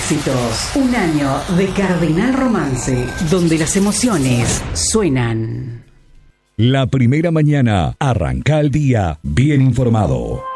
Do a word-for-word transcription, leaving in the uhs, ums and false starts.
éxitos. Un año de Cardenal Romance, donde las emociones suenan. La primera mañana, arranca el día bien informado.